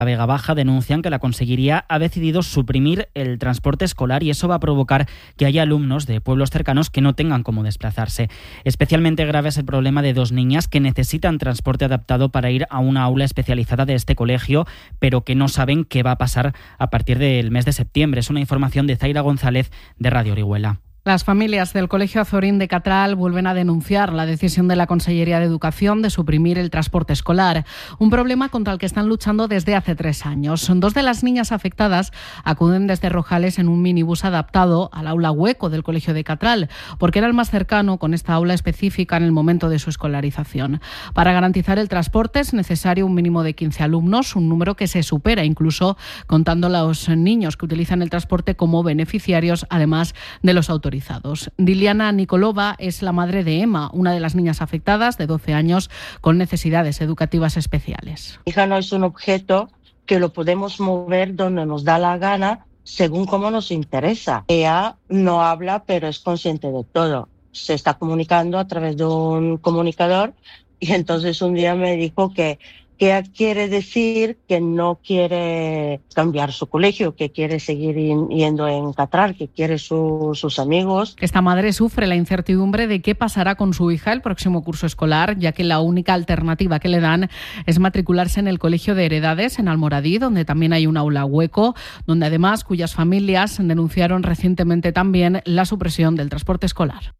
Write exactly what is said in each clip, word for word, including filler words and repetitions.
Vega Baja denuncian que la Consellería ha decidido suprimir el transporte escolar y eso va a provocar que haya alumnos de pueblos cercanos que no tengan cómo desplazarse. Especialmente grave es el problema de dos niñas que necesitan transporte adaptado para ir a una aula especializada de este colegio, pero que no saben qué va a pasar a partir del mes de septiembre. Es una información de Zaira González de Radio Orihuela. Las familias del Colegio Azorín de Catral vuelven a denunciar la decisión de la Consellería de Educación de suprimir el transporte escolar, un problema contra el que están luchando desde hace tres años. Dos de las niñas afectadas acuden desde Rojales en un minibús adaptado al aula hueco del Colegio de Catral, porque era el más cercano con esta aula específica en el momento de su escolarización. Para garantizar el transporte es necesario un mínimo de quince alumnos, un número que se supera incluso contando los niños que utilizan el transporte como beneficiarios, además de los autorizados. Diliana Nikolova es la madre de Emma, una de las niñas afectadas de doce años con necesidades educativas especiales. Mi hija no es un objeto que lo podemos mover donde nos da la gana según cómo nos interesa. Ella no habla, pero es consciente de todo. Se está comunicando a través de un comunicador y entonces un día me dijo que ¿qué quiere decir? Que no quiere cambiar su colegio, que quiere seguir yendo en Catral, que quiere su, sus amigos. Esta madre sufre la incertidumbre de qué pasará con su hija el próximo curso escolar, ya que la única alternativa que le dan es matricularse en el Colegio de Heredades en Almoradí, donde también hay un aula hueco, donde además cuyas familias denunciaron recientemente también la supresión del transporte escolar.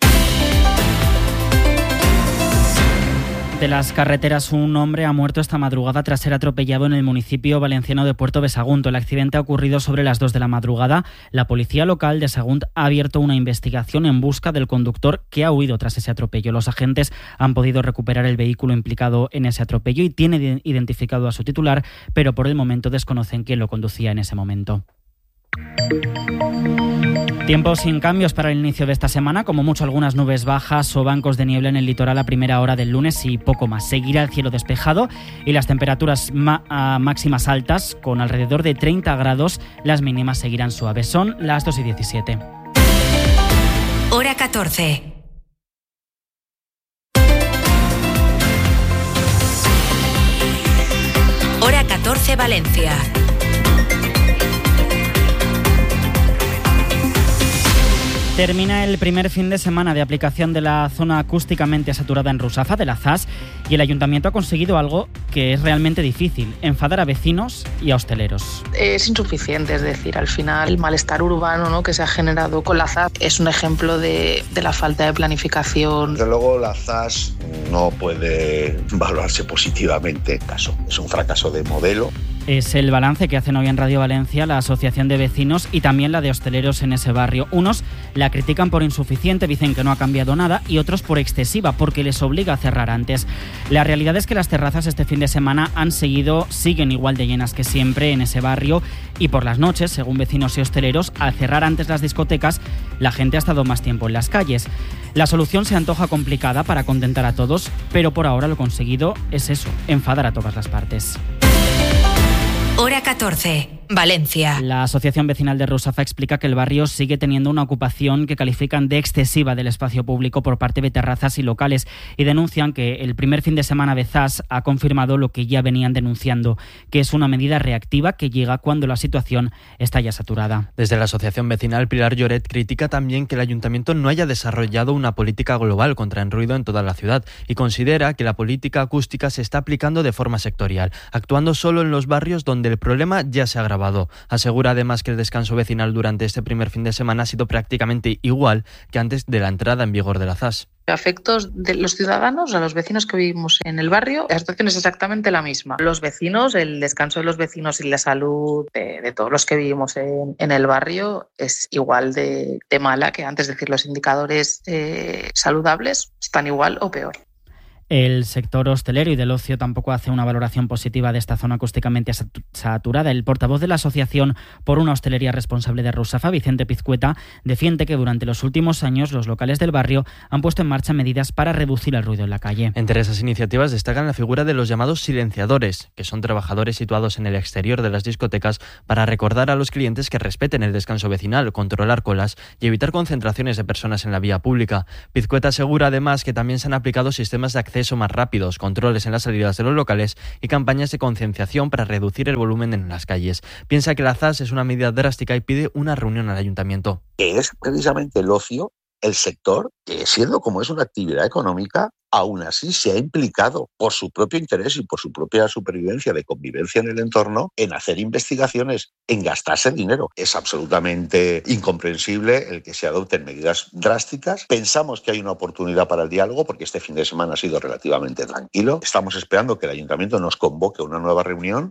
De las carreteras, un hombre ha muerto esta madrugada tras ser atropellado en el municipio valenciano de Puerto Besagunto. El accidente ha ocurrido sobre las dos de la madrugada. La policía local de Sagunt ha abierto una investigación en busca del conductor que ha huido tras ese atropello. Los agentes han podido recuperar el vehículo implicado en ese atropello y tiene identificado a su titular, pero por el momento desconocen quién lo conducía en ese momento. Tiempo sin cambios para el inicio de esta semana, como mucho algunas nubes bajas o bancos de niebla en el litoral a primera hora del lunes y poco más. Seguirá el cielo despejado y las temperaturas máximas altas con alrededor de treinta grados, las mínimas seguirán suaves. Son las dos y diecisiete. Hora catorce. Hora catorce Valencia. Termina el primer fin de semana de aplicación de la zona acústicamente saturada en Rusafa, de la Z A S, y el Ayuntamiento ha conseguido algo que es realmente difícil: enfadar a vecinos y a hosteleros. Es insuficiente, es decir, al final el malestar urbano, ¿no?, que se ha generado con la Z A S es un ejemplo de, de la falta de planificación. Desde luego la Z A S no puede valorarse positivamente. Es un fracaso de modelo. Es el balance que hacen hoy en Radio Valencia la Asociación de Vecinos y también la de hosteleros en ese barrio. Unos la critican por insuficiente, dicen que no ha cambiado nada, y otros por excesiva, porque les obliga a cerrar antes. La realidad es que las terrazas este fin de semana han seguido, siguen igual de llenas que siempre en ese barrio, y por las noches, según vecinos y hosteleros, al cerrar antes las discotecas, la gente ha estado más tiempo en las calles. La solución se antoja complicada para contentar a todos, pero por ahora lo conseguido es eso, enfadar a todas las partes. Hora catorce. Valencia. La Asociación Vecinal de Rusafa explica que el barrio sigue teniendo una ocupación que califican de excesiva del espacio público por parte de terrazas y locales, y denuncian que el primer fin de semana de Z A S ha confirmado lo que ya venían denunciando, que es una medida reactiva que llega cuando la situación está ya saturada. Desde la Asociación Vecinal, Pilar Lloret critica también que el Ayuntamiento no haya desarrollado una política global contra el ruido en toda la ciudad y considera que la política acústica se está aplicando de forma sectorial, actuando solo en los barrios donde el problema ya se ha agravado. Asegura además que el descanso vecinal durante este primer fin de semana ha sido prácticamente igual que antes de la entrada en vigor de la Z A S. A efectos de los ciudadanos, a los vecinos que vivimos en el barrio, la situación es exactamente la misma. Los vecinos, el descanso de los vecinos y la salud de, de todos los que vivimos en, en el barrio es igual de, de mala que antes, es decir, los indicadores eh, saludables están igual o peor. El sector hostelero y del ocio tampoco hace una valoración positiva de esta zona acústicamente saturada. El portavoz de la Asociación por una Hostelería Responsable de Rusafa, Vicente Pizcueta, defiende que durante los últimos años los locales del barrio han puesto en marcha medidas para reducir el ruido en la calle. Entre esas iniciativas destacan la figura de los llamados silenciadores, que son trabajadores situados en el exterior de las discotecas para recordar a los clientes que respeten el descanso vecinal, controlar colas y evitar concentraciones de personas en la vía pública. Pizcueta asegura además que también se han aplicado sistemas de acceso acceso más rápidos, controles en las salidas de los locales y campañas de concienciación para reducir el volumen en las calles. Piensa que la Z A S es una medida drástica y pide una reunión al ayuntamiento. Es precisamente el ocio, el sector, que siendo como es una actividad económica, aún así se ha implicado por su propio interés y por su propia supervivencia de convivencia en el entorno en hacer investigaciones, en gastarse dinero. Es absolutamente incomprensible el que se adopten medidas drásticas. Pensamos que hay una oportunidad para el diálogo porque este fin de semana ha sido relativamente tranquilo. Estamos esperando que el ayuntamiento nos convoque a una nueva reunión.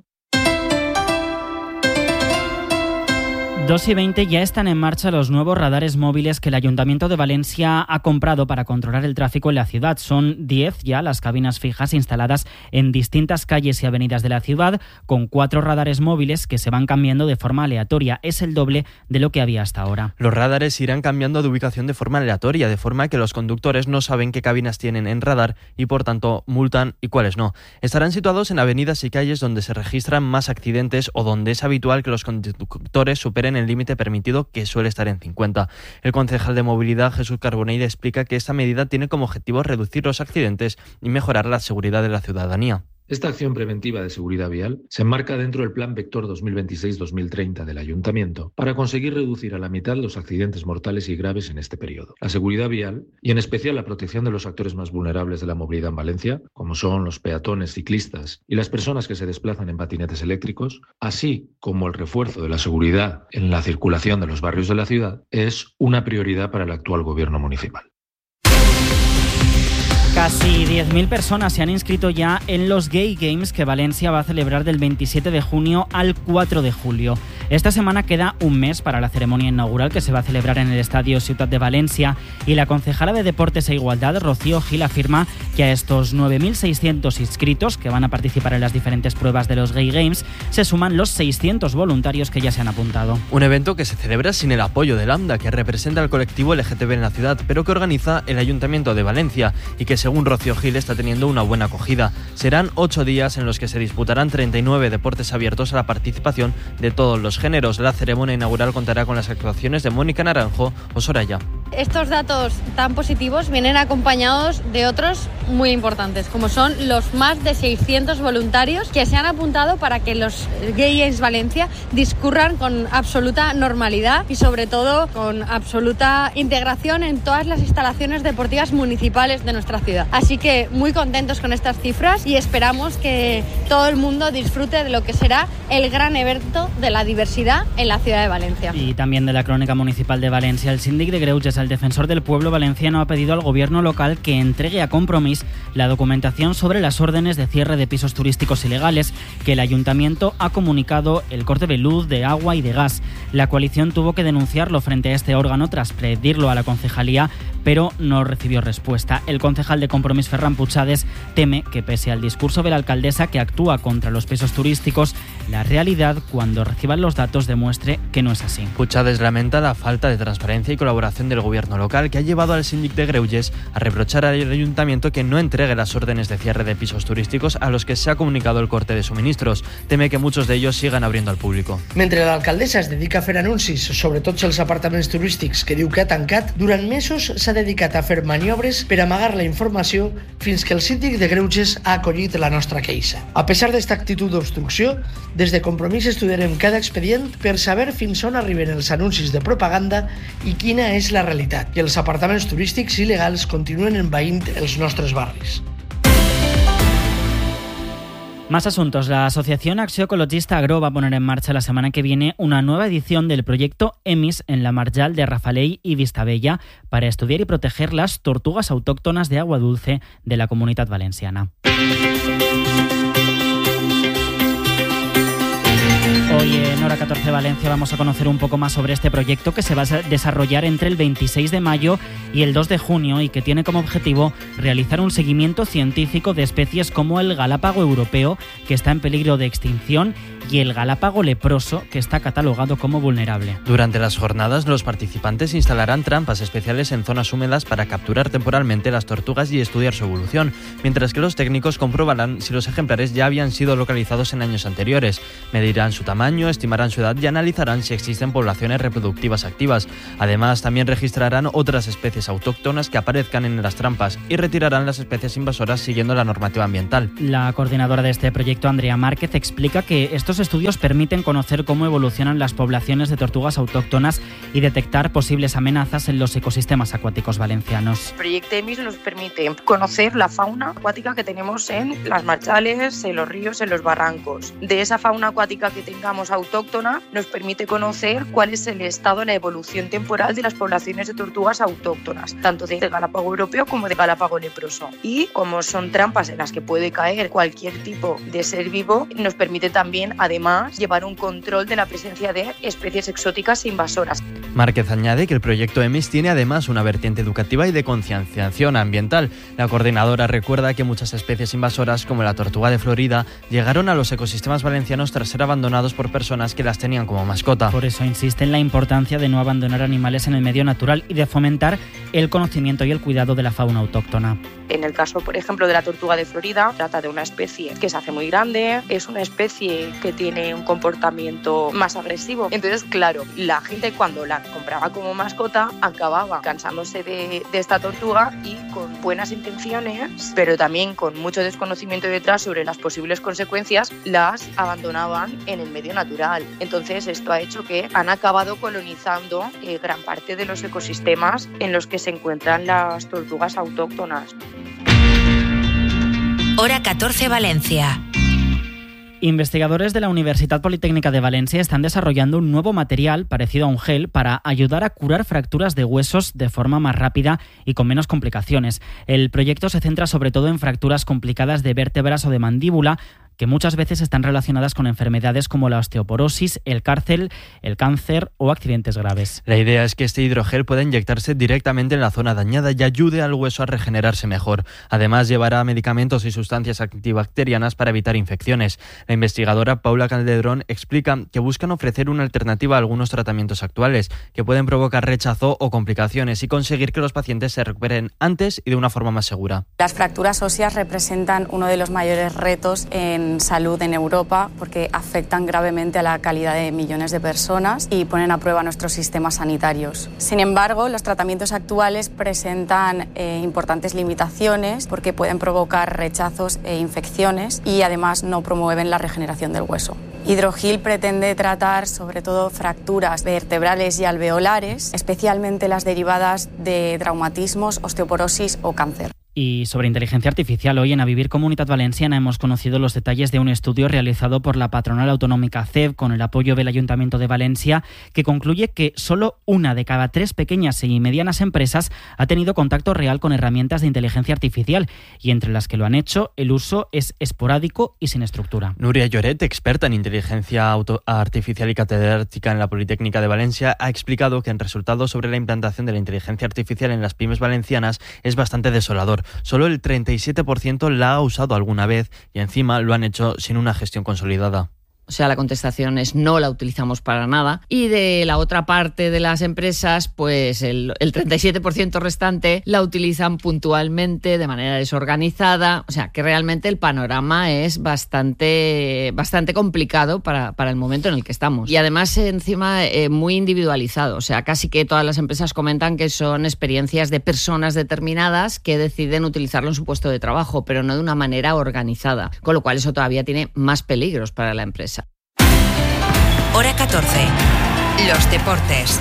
dos y veinte ya están en marcha los nuevos radares móviles que el Ayuntamiento de Valencia ha comprado para controlar el tráfico en la ciudad. Son diez ya las cabinas fijas instaladas en distintas calles y avenidas de la ciudad, con cuatro radares móviles que se van cambiando de forma aleatoria. Es el doble de lo que había hasta ahora. Los radares irán cambiando de ubicación de forma aleatoria, de forma que los conductores no saben qué cabinas tienen en radar y por tanto multan y cuáles no. Estarán situados en avenidas y calles donde se registran más accidentes o donde es habitual que los conductores superen el límite permitido, que suele estar en cincuenta. El concejal de Movilidad, Jesús Carboneira, explica que esta medida tiene como objetivo reducir los accidentes y mejorar la seguridad de la ciudadanía. Esta acción preventiva de seguridad vial se enmarca dentro del Plan Vector dos mil veintiséis dos mil treinta del Ayuntamiento para conseguir reducir a la mitad los accidentes mortales y graves en este periodo. La seguridad vial, y en especial la protección de los actores más vulnerables de la movilidad en Valencia, como son los peatones, ciclistas y las personas que se desplazan en patinetes eléctricos, así como el refuerzo de la seguridad en la circulación de los barrios de la ciudad, es una prioridad para el actual Gobierno municipal. Casi diez mil personas se han inscrito ya en los Gay Games que Valencia va a celebrar del veintisiete de junio al cuatro de julio. Esta semana queda un mes para la ceremonia inaugural que se va a celebrar en el Estadio Ciutat de Valencia y la concejala de Deportes e Igualdad, Rocío Gil, afirma que a estos nueve mil seiscientos inscritos que van a participar en las diferentes pruebas de los Gay Games se suman los seiscientos voluntarios que ya se han apuntado. Un evento que se celebra sin el apoyo de Lambda, que representa al colectivo L G T B en la ciudad, pero que organiza el Ayuntamiento de Valencia y que según Rocío Gil está teniendo una buena acogida. Serán ocho días en los que se disputarán treinta y nueve deportes abiertos a la participación de todos los géneros. La ceremonia inaugural contará con las actuaciones de Mónica Naranjo o Soraya. Estos datos tan positivos vienen acompañados de otros muy importantes, como son los más de seiscientos voluntarios que se han apuntado para que los Gay Games Valencia discurran con absoluta normalidad y sobre todo con absoluta integración en todas las instalaciones deportivas municipales de nuestra ciudad. Así que muy contentos con estas cifras y esperamos que todo el mundo disfrute de lo que será el gran evento de la diversidad en la ciudad de Valencia. Y también de la Crónica Municipal de Valencia, el síndic de Greuges, el defensor del pueblo valenciano, ha pedido al gobierno local que entregue a Compromís la documentación sobre las órdenes de cierre de pisos turísticos ilegales que el ayuntamiento ha comunicado el corte de luz, de agua y de gas. La coalición tuvo que denunciarlo frente a este órgano tras pedirlo a la concejalía, pero no recibió respuesta. El concejal de Compromís, Ferran Puchades, teme que pese al discurso de la alcaldesa que actúa contra los pisos turísticos, la realidad, cuando reciban los datos, demuestre que no es así. Puchades lamenta la falta de transparencia y colaboración del gobierno local, que ha llevado al síndic de Greuges a reprochar al ayuntamiento que no entregue las órdenes de cierre de pisos turísticos a los que se ha comunicado el corte de suministros. Teme que muchos de ellos sigan abriendo al público. Mentre l'alcaldessa es dedica a fer anuncis sobre tots els apartaments turístics que diu que ha tancat, durant mesos s'ha dedicat a fer maniobres per amagar la informació fins que el síndic de Greuges ha acollit la nostra queixa. A pesar d'esta actitud d'obstrucció, des de Compromís estudiarem cada expedient per saber fins on arriben els anuncis de propaganda i quina és la realitat, que els apartaments turístics il·legals continuen envaint els nostres barris. Más asuntos. La Asociación Acció Ecologista Agro va a poner en marcha la semana que viene una nueva edición del proyecto EMIS en la Marjal de Rafalell y Vistabella para estudiar y proteger las tortugas autóctonas de agua dulce de la Comunitat Valenciana. Hoy en Hora catorce Valencia vamos a conocer un poco más sobre este proyecto que se va a desarrollar entre el veintiséis de mayo y el dos de junio y que tiene como objetivo realizar un seguimiento científico de especies como el galápago europeo, que está en peligro de extinción, y el galápago leproso, que está catalogado como vulnerable. Durante las jornadas, los participantes instalarán trampas especiales en zonas húmedas para capturar temporalmente las tortugas y estudiar su evolución, mientras que los técnicos comprobarán si los ejemplares ya habían sido localizados en años anteriores. Medirán su tamaño, estimarán su edad y analizarán si existen poblaciones reproductivas activas. Además, también registrarán otras especies autóctonas que aparezcan en las trampas y retirarán las especies invasoras siguiendo la normativa ambiental. La coordinadora de este proyecto, Andrea Márquez, explica que estos estudios permiten conocer cómo evolucionan las poblaciones de tortugas autóctonas y detectar posibles amenazas en los ecosistemas acuáticos valencianos. El proyecto E M I S nos permite conocer la fauna acuática que tenemos en las marchales, en los ríos, en los barrancos. De esa fauna acuática que tengamos autóctona, nos permite conocer cuál es el estado, la evolución temporal de las poblaciones de tortugas autóctonas, tanto de galápago europeo como de galápago leproso. Y como son trampas en las que puede caer cualquier tipo de ser vivo, nos permite también, además, llevar un control de la presencia de especies exóticas e invasoras. Márquez añade que el proyecto E M I S tiene además una vertiente educativa y de concienciación ambiental. La coordinadora recuerda que muchas especies invasoras, como la tortuga de Florida, llegaron a los ecosistemas valencianos tras ser abandonados por personas que las tenían como mascota. Por eso insiste en la importancia de no abandonar animales en el medio natural y de fomentar el conocimiento y el cuidado de la fauna autóctona. En el caso, por ejemplo, de la tortuga de Florida, trata de una especie que se hace muy grande, es una especie que tiene un comportamiento más agresivo. Entonces, claro, la gente cuando la compraba como mascota acababa cansándose de, de esta tortuga y con buenas intenciones, pero también con mucho desconocimiento detrás sobre las posibles consecuencias, las abandonaban en el medio natural. Entonces, esto ha hecho que han acabado colonizando eh, gran parte de los ecosistemas en los que se encuentran las tortugas autóctonas. Hora catorce Valencia. Investigadores de la Universidad Politécnica de Valencia están desarrollando un nuevo material parecido a un gel para ayudar a curar fracturas de huesos de forma más rápida y con menos complicaciones. El proyecto se centra sobre todo en fracturas complicadas de vértebras o de mandíbula, que muchas veces están relacionadas con enfermedades como la osteoporosis, el cárcel, el cáncer o accidentes graves. La idea es que este hidrogel pueda inyectarse directamente en la zona dañada y ayude al hueso a regenerarse mejor. Además, llevará medicamentos y sustancias antibacterianas para evitar infecciones. La investigadora Paula Calderón explica que buscan ofrecer una alternativa a algunos tratamientos actuales que pueden provocar rechazo o complicaciones y conseguir que los pacientes se recuperen antes y de una forma más segura. Las fracturas óseas representan uno de los mayores retos en salud en Europa porque afectan gravemente a la calidad de millones de personas y ponen a prueba nuestros sistemas sanitarios. Sin embargo, los tratamientos actuales presentan eh, importantes limitaciones porque pueden provocar rechazos e infecciones y además no promueven la regeneración del hueso. Hidrogel pretende tratar sobre todo fracturas vertebrales y alveolares, especialmente las derivadas de traumatismos, osteoporosis o cáncer. Y sobre inteligencia artificial, hoy en A Vivir Comunitat Valenciana hemos conocido los detalles de un estudio realizado por la patronal autonómica C E B con el apoyo del Ayuntamiento de Valencia, que concluye que solo una de cada tres pequeñas y medianas empresas ha tenido contacto real con herramientas de inteligencia artificial, y entre las que lo han hecho, el uso es esporádico y sin estructura. Nuria Lloret, experta en inteligencia auto- artificial y catedrática en la Politécnica de Valencia, ha explicado que el resultado sobre la implantación de la inteligencia artificial en las pymes valencianas es bastante desolador. Solo el treinta y siete por ciento la ha usado alguna vez y encima lo han hecho sin una gestión consolidada. O sea, la contestación es no la utilizamos para nada. Y de la otra parte de las empresas, pues el, el treinta y siete por ciento restante la utilizan puntualmente, de manera desorganizada. O sea, que realmente el panorama es bastante, bastante complicado para, para el momento en el que estamos. Y además, encima, eh, muy individualizado. O sea, casi que todas las empresas comentan que son experiencias de personas determinadas que deciden utilizarlo en su puesto de trabajo, pero no de una manera organizada. Con lo cual, eso todavía tiene más peligros para la empresa. Hora catorce. Los deportes.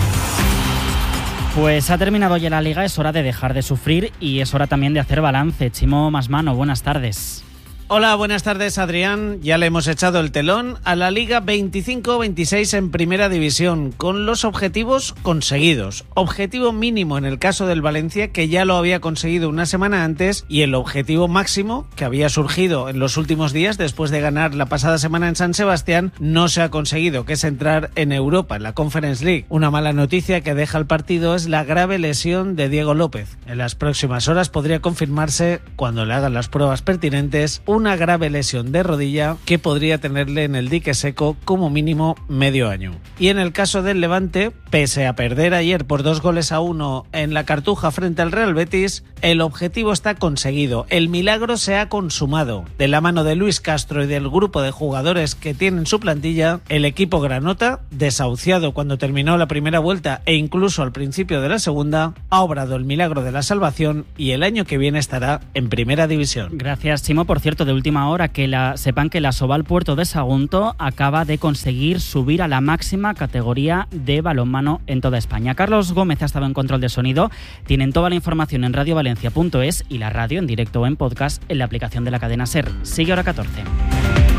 Pues ha terminado ya la Liga, es hora de dejar de sufrir y es hora también de hacer balance. Chimo Masmano, buenas tardes. Hola, buenas tardes, Adrián. Ya le hemos echado el telón a la Liga veinticinco veintiséis en Primera División, con los objetivos conseguidos. Objetivo mínimo en el caso del Valencia, que ya lo había conseguido una semana antes, y el objetivo máximo, que había surgido en los últimos días después de ganar la pasada semana en San Sebastián, no se ha conseguido, que es entrar en Europa, en la Conference League. Una mala noticia que deja el partido es la grave lesión de Diego López. En las próximas horas podría confirmarse, cuando le hagan las pruebas pertinentes, un una grave lesión de rodilla que podría tenerle en el dique seco como mínimo medio año. Y en el caso del Levante, pese a perder ayer por dos goles a uno en la Cartuja frente al Real Betis, el objetivo está conseguido, el milagro se ha consumado. De la mano de Luis Castro y del grupo de jugadores que tienen su plantilla, el equipo granota, desahuciado cuando terminó la primera vuelta e incluso al principio de la segunda, ha obrado el milagro de la salvación y el año que viene estará en primera división. Gracias, Chimo. Por cierto, de última hora, que la, sepan que la Soval Puerto de Sagunto acaba de conseguir subir a la máxima categoría de balonmano en toda España. Carlos Gómez ha estado en control de sonido. Tienen toda la información en radio valencia punto es y la radio en directo o en podcast en la aplicación de la cadena SER. Sigue Hora catorce.